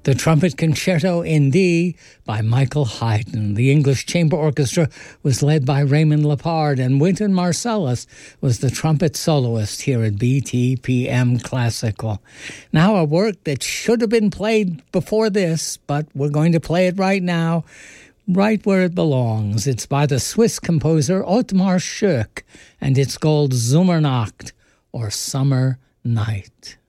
The Trumpet Concerto in D by Michael Haydn. The English Chamber Orchestra was led by Raymond Lepard, and Wynton Marsalis was the trumpet soloist here at BTPM Classical. Now a work that should have been played before this, but we're going to play it right now, right where it belongs. It's by the Swiss composer Ottmar Schoeck, and it's called Sommernacht, or Summer Night.